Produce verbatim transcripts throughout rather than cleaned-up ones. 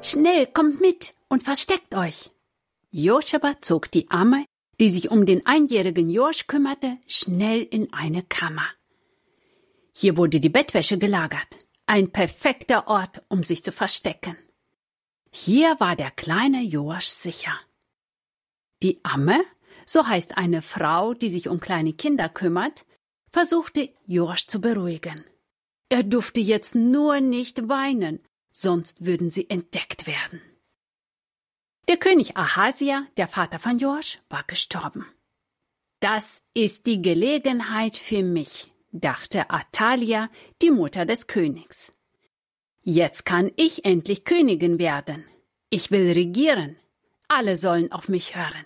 »Schnell, kommt mit und versteckt euch!« Joscheba zog die Amme, die sich um den einjährigen Joasch kümmerte, schnell in eine Kammer. Hier wurde die Bettwäsche gelagert, ein perfekter Ort, um sich zu verstecken. Hier war der kleine Joasch sicher. Die Amme, so heißt eine Frau, die sich um kleine Kinder kümmert, versuchte Joasch zu beruhigen. Er durfte jetzt nur nicht weinen, sonst würden sie entdeckt werden. Der König Ahasia, der Vater von Joasch, war gestorben. »Das ist die Gelegenheit für mich«, dachte Athalia, die Mutter des Königs. »Jetzt kann ich endlich Königin werden. Ich will regieren. Alle sollen auf mich hören.«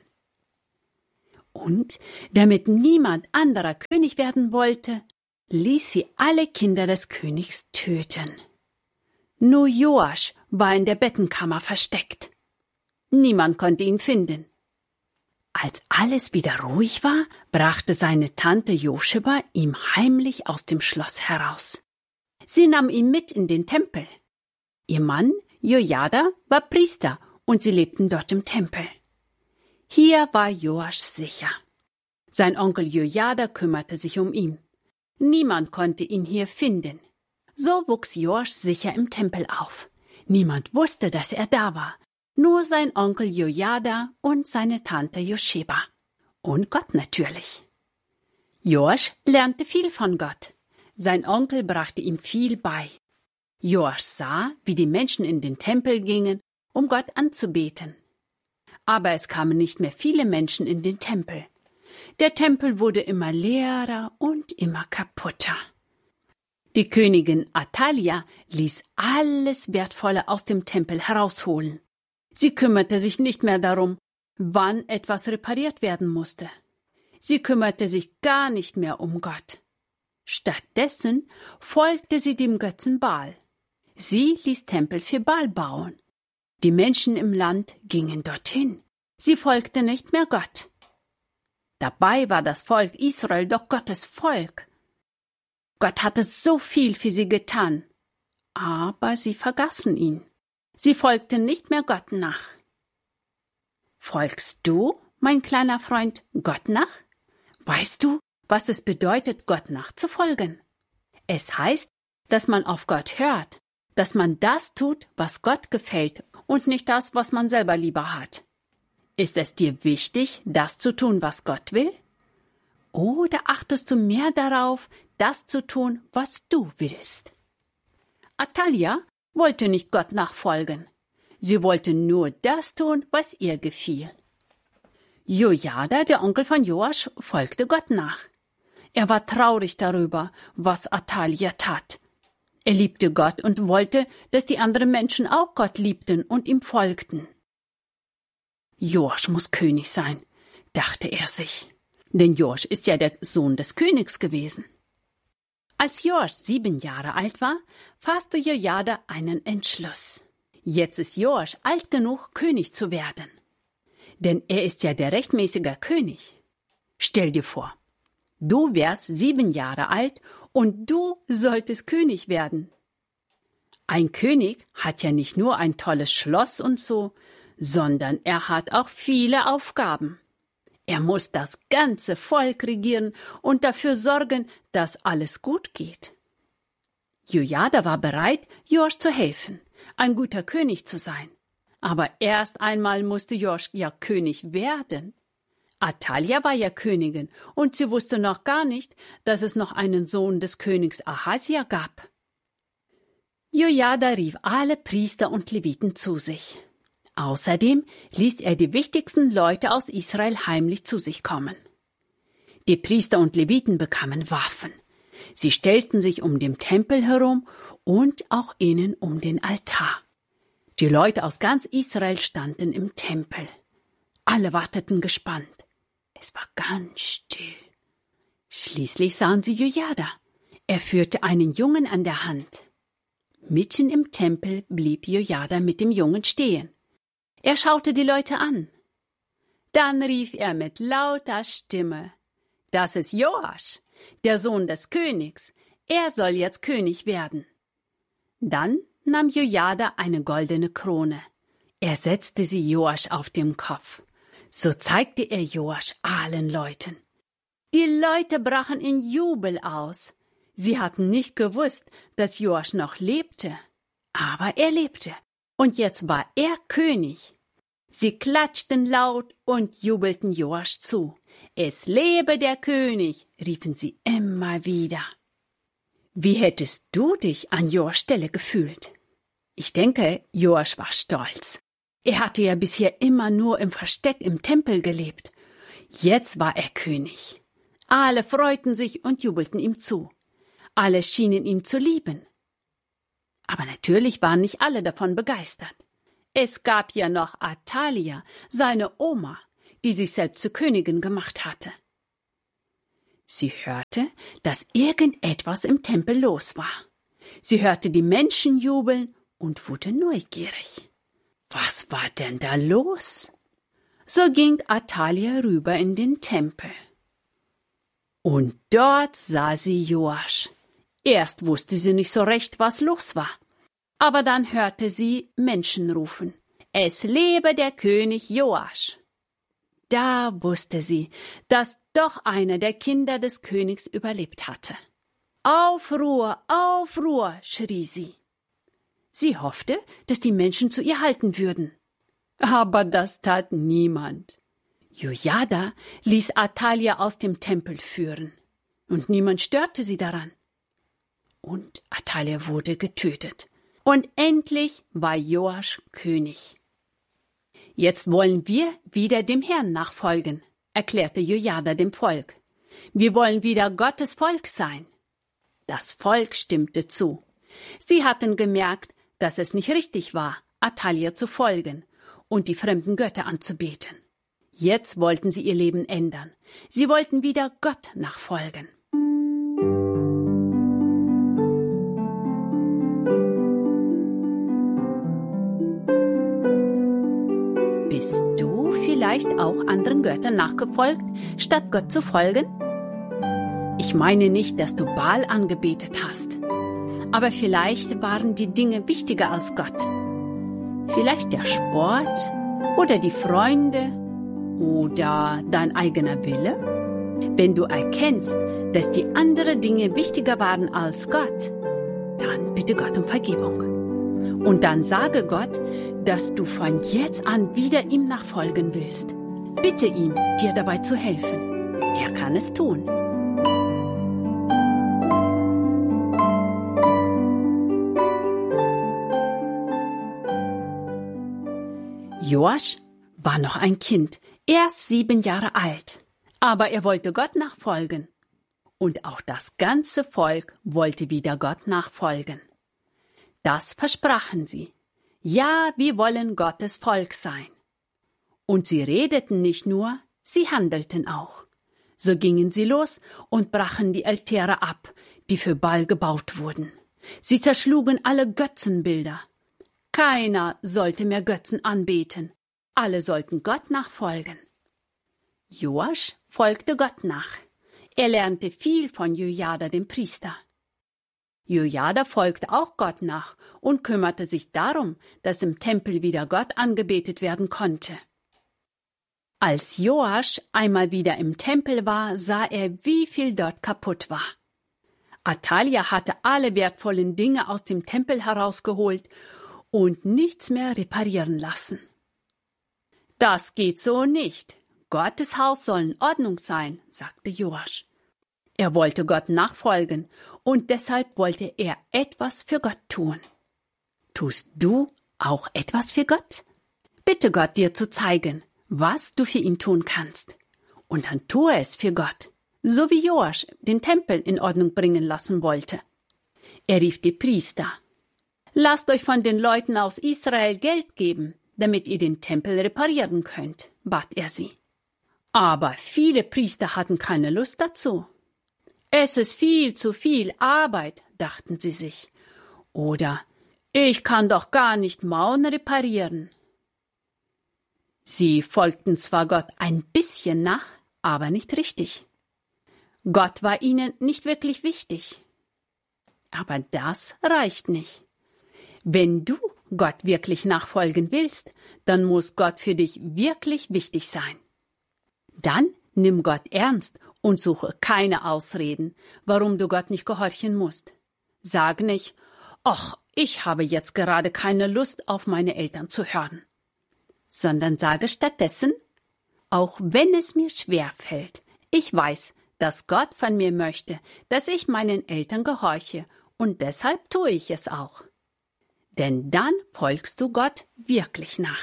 Und, damit niemand anderer König werden wollte, ließ sie alle Kinder des Königs töten. Nur Joasch war in der Bettenkammer versteckt. Niemand konnte ihn finden. Als alles wieder ruhig war, brachte seine Tante Joscheba ihn heimlich aus dem Schloss heraus. Sie nahm ihn mit in den Tempel. Ihr Mann, Jojada, war Priester und sie lebten dort im Tempel. Hier war Joasch sicher. Sein Onkel Jojada kümmerte sich um ihn. Niemand konnte ihn hier finden. So wuchs Joasch sicher im Tempel auf. Niemand wusste, dass er da war. Nur sein Onkel Jojada und seine Tante Joscheba. Und Gott natürlich. Joasch lernte viel von Gott. Sein Onkel brachte ihm viel bei. Joasch sah, wie die Menschen in den Tempel gingen, um Gott anzubeten. Aber es kamen nicht mehr viele Menschen in den Tempel. Der Tempel wurde immer leerer und immer kaputter. Die Königin Athalia ließ alles Wertvolle aus dem Tempel herausholen. Sie kümmerte sich nicht mehr darum, wann etwas repariert werden musste. Sie kümmerte sich gar nicht mehr um Gott. Stattdessen folgte sie dem Götzen Baal. Sie ließ Tempel für Baal bauen. Die Menschen im Land gingen dorthin. Sie folgten nicht mehr Gott. Dabei war das Volk Israel doch Gottes Volk. Gott hatte so viel für sie getan, aber sie vergaßen ihn. Sie folgten nicht mehr Gott nach. Folgst du, mein kleiner Freund, Gott nach? Weißt du, was es bedeutet, Gott nachzufolgen? Es heißt, dass man auf Gott hört, dass man das tut, was Gott gefällt und nicht das, was man selber lieber hat. Ist es dir wichtig, das zu tun, was Gott will? Oder achtest du mehr darauf, das zu tun, was du willst? Athalia wollte nicht Gott nachfolgen. Sie wollte nur das tun, was ihr gefiel. Jojada, der Onkel von Joasch, folgte Gott nach. Er war traurig darüber, was Athalia tat. Er liebte Gott und wollte, dass die anderen Menschen auch Gott liebten und ihm folgten. Joasch muss König sein, dachte er sich, denn Joasch ist ja der Sohn des Königs gewesen. Als Joasch sieben Jahre alt war, fasste Jojada einen Entschluss. Jetzt ist Joasch alt genug, König zu werden. Denn er ist ja der rechtmäßige König. Stell dir vor, du wärst sieben Jahre alt und du solltest König werden. Ein König hat ja nicht nur ein tolles Schloss und so, sondern er hat auch viele Aufgaben. Er muss das ganze Volk regieren und dafür sorgen, dass alles gut geht. Jojada war bereit, Joasch zu helfen, ein guter König zu sein. Aber erst einmal musste Joasch ja König werden. Athalia war ja Königin und sie wusste noch gar nicht, dass es noch einen Sohn des Königs Ahasia gab. Jojada rief alle Priester und Leviten zu sich. Außerdem ließ er die wichtigsten Leute aus Israel heimlich zu sich kommen. Die Priester und Leviten bekamen Waffen. Sie stellten sich um den Tempel herum und auch innen um den Altar. Die Leute aus ganz Israel standen im Tempel. Alle warteten gespannt. Es war ganz still. Schließlich sahen sie Jojada. Er führte einen Jungen an der Hand. Mitten im Tempel blieb Jojada mit dem Jungen stehen. Er schaute die Leute an. Dann rief er mit lauter Stimme: »Das ist Joasch, der Sohn des Königs. Er soll jetzt König werden.« Dann nahm Jojada eine goldene Krone. Er setzte sie Joasch auf dem Kopf. So zeigte er Joasch allen Leuten. Die Leute brachen in Jubel aus. Sie hatten nicht gewusst, dass Joasch noch lebte. Aber er lebte. Und jetzt war er König. Sie klatschten laut und jubelten Joasch zu. Es lebe der König, riefen sie immer wieder. Wie hättest du dich an Joaschs Stelle gefühlt? Ich denke, Joasch war stolz. Er hatte ja bisher immer nur im Versteck im Tempel gelebt. Jetzt war er König. Alle freuten sich und jubelten ihm zu. Alle schienen ihn zu lieben. Aber natürlich waren nicht alle davon begeistert. Es gab ja noch Athalia, seine Oma, die sich selbst zur Königin gemacht hatte. Sie hörte, dass irgendetwas im Tempel los war. Sie hörte die Menschen jubeln und wurde neugierig. Was war denn da los? So ging Athalia rüber in den Tempel. Und dort sah sie Joasch. Erst wusste sie nicht so recht, was los war. Aber dann hörte sie Menschen rufen: Es lebe der König Joasch! Da wusste sie, dass doch einer der Kinder des Königs überlebt hatte. Aufruhr, Aufruhr, schrie sie. Sie hoffte, dass die Menschen zu ihr halten würden. Aber das tat niemand. Jojada ließ Athalia aus dem Tempel führen, und niemand störte sie daran. Und Athalia wurde getötet. Und endlich war Joasch König. Jetzt wollen wir wieder dem Herrn nachfolgen, erklärte Jojada dem Volk. Wir wollen wieder Gottes Volk sein. Das Volk stimmte zu. Sie hatten gemerkt, dass es nicht richtig war, Athalia zu folgen und die fremden Götter anzubeten. Jetzt wollten sie ihr Leben ändern. Sie wollten wieder Gott nachfolgen. Bist du vielleicht auch anderen Göttern nachgefolgt, statt Gott zu folgen? Ich meine nicht, dass du Baal angebetet hast, aber vielleicht waren die Dinge wichtiger als Gott. Vielleicht der Sport oder die Freunde oder dein eigener Wille? Wenn du erkennst, dass die anderen Dinge wichtiger waren als Gott, dann bitte Gott um Vergebung. Und dann sage Gott, dass du von jetzt an wieder ihm nachfolgen willst. Bitte ihm, dir dabei zu helfen. Er kann es tun. Joasch war noch ein Kind, erst sieben Jahre alt. Aber er wollte Gott nachfolgen. Und auch das ganze Volk wollte wieder Gott nachfolgen. Das versprachen sie. Ja, wir wollen Gottes Volk sein. Und sie redeten nicht nur, sie handelten auch. So gingen sie los und brachen die Altäre ab, die für Baal gebaut wurden. Sie zerschlugen alle Götzenbilder. Keiner sollte mehr Götzen anbeten. Alle sollten Gott nachfolgen. Joasch folgte Gott nach. Er lernte viel von Jojada, dem Priester. Jojada folgte auch Gott nach und kümmerte sich darum, dass im Tempel wieder Gott angebetet werden konnte. Als Joasch einmal wieder im Tempel war, sah er, wie viel dort kaputt war. Athalia hatte alle wertvollen Dinge aus dem Tempel herausgeholt und nichts mehr reparieren lassen. Das geht so nicht. Gottes Haus soll in Ordnung sein, sagte Joasch. Er wollte Gott nachfolgen und deshalb wollte er etwas für Gott tun. Tust du auch etwas für Gott? Bitte Gott, dir zu zeigen, was du für ihn tun kannst. Und dann tue es für Gott, so wie Joasch den Tempel in Ordnung bringen lassen wollte. Er rief die Priester. Lasst euch von den Leuten aus Israel Geld geben, damit ihr den Tempel reparieren könnt, bat er sie. Aber viele Priester hatten keine Lust dazu. Es ist viel zu viel Arbeit, dachten sie sich. Oder ich kann doch gar nicht Mauern reparieren. Sie folgten zwar Gott ein bisschen nach, aber nicht richtig. Gott war ihnen nicht wirklich wichtig. Aber das reicht nicht. Wenn du Gott wirklich nachfolgen willst, dann muss Gott für dich wirklich wichtig sein. Dann nimm Gott ernst und suche keine Ausreden, warum du Gott nicht gehorchen musst. Sag nicht, ach, ich habe jetzt gerade keine Lust, auf meine Eltern zu hören. Sondern sage stattdessen, auch wenn es mir schwer fällt, ich weiß, dass Gott von mir möchte, dass ich meinen Eltern gehorche, und deshalb tue ich es auch. Denn dann folgst du Gott wirklich nach.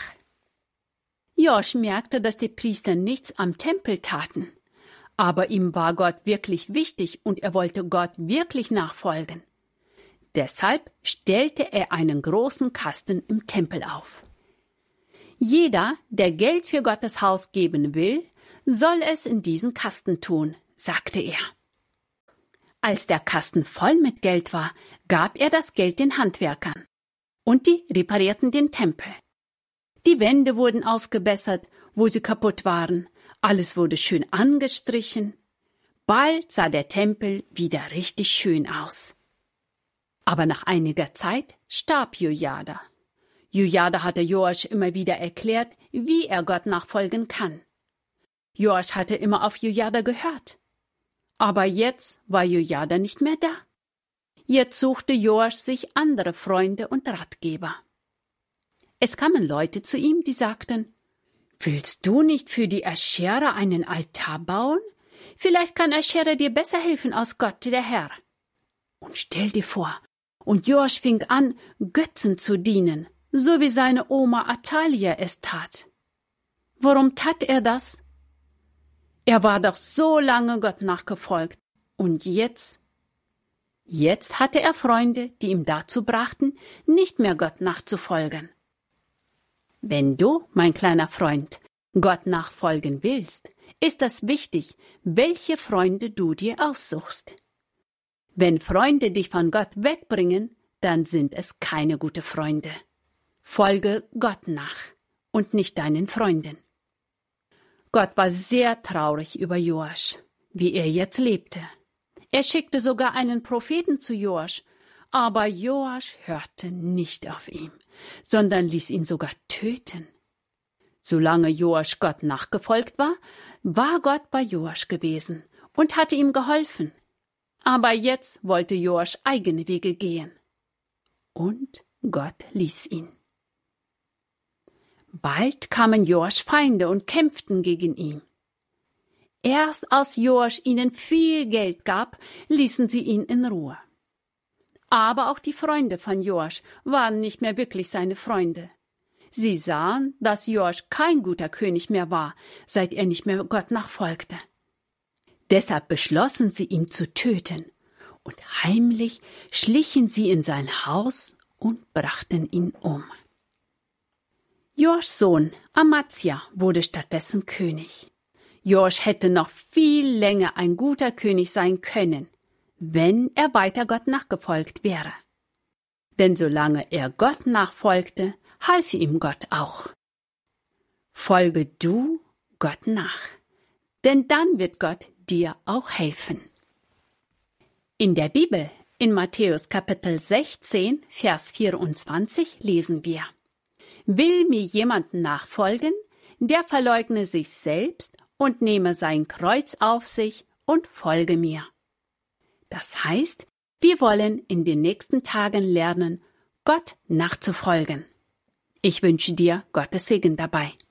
Joasch merkte, dass die Priester nichts am Tempel taten, aber ihm war Gott wirklich wichtig und er wollte Gott wirklich nachfolgen. Deshalb stellte er einen großen Kasten im Tempel auf. Jeder, der Geld für Gottes Haus geben will, soll es in diesen Kasten tun, sagte er. Als der Kasten voll mit Geld war, gab er das Geld den Handwerkern. Und die reparierten den Tempel. Die Wände wurden ausgebessert, wo sie kaputt waren. Alles wurde schön angestrichen. Bald sah der Tempel wieder richtig schön aus. Aber nach einiger Zeit starb Jojada. Jojada hatte Joasch immer wieder erklärt, wie er Gott nachfolgen kann. Joasch hatte immer auf Jojada gehört. Aber jetzt war Jojada nicht mehr da. Jetzt suchte Joasch sich andere Freunde und Ratgeber. Es kamen Leute zu ihm, die sagten, »Willst du nicht für die Aschera einen Altar bauen? Vielleicht kann Aschera dir besser helfen als Gott, der Herr.« Und stell dir vor, und Joasch fing an, Götzen zu dienen, so wie seine Oma Athalia es tat. Warum tat er das? Er war doch so lange Gott nachgefolgt. Und jetzt? Jetzt hatte er Freunde, die ihm dazu brachten, nicht mehr Gott nachzufolgen. Wenn du, mein kleiner Freund, Gott nachfolgen willst, ist es wichtig, welche Freunde du dir aussuchst. Wenn Freunde dich von Gott wegbringen, dann sind es keine guten Freunde. Folge Gott nach und nicht deinen Freunden. Gott war sehr traurig über Joasch, wie er jetzt lebte. Er schickte sogar einen Propheten zu Joasch, aber Joasch hörte nicht auf ihn, sondern ließ ihn sogar töten. Solange Joasch Gott nachgefolgt war, war Gott bei Joasch gewesen und hatte ihm geholfen. Aber jetzt wollte Joasch eigene Wege gehen. Und Gott ließ ihn. Bald kamen Joasch Feinde und kämpften gegen ihn. Erst als Joasch ihnen viel Geld gab, ließen sie ihn in Ruhe. Aber auch die Freunde von Joasch waren nicht mehr wirklich seine Freunde. Sie sahen, dass Joasch kein guter König mehr war, seit er nicht mehr Gott nachfolgte. Deshalb beschlossen sie, ihn zu töten, und heimlich schlichen sie in sein Haus und brachten ihn um. Joaschs Sohn Amazia wurde stattdessen König. Joasch hätte noch viel länger ein guter König sein können, wenn er weiter Gott nachgefolgt wäre. Denn solange er Gott nachfolgte, half ihm Gott auch. Folge du Gott nach, denn dann wird Gott dir auch helfen. In der Bibel, in Matthäus Kapitel sechzehn, Vers vierundzwanzig, lesen wir: Will mir jemand nachfolgen, der verleugne sich selbst und nehme sein Kreuz auf sich und folge mir. Das heißt, wir wollen in den nächsten Tagen lernen, Gott nachzufolgen. Ich wünsche dir Gottes Segen dabei.